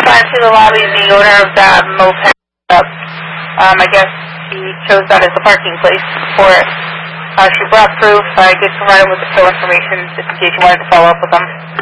assigned to the lobby, the owner of that moped, I guess he chose that as a parking place for it. She brought proof. I did provide him with the show information just in case you wanted to follow up with them.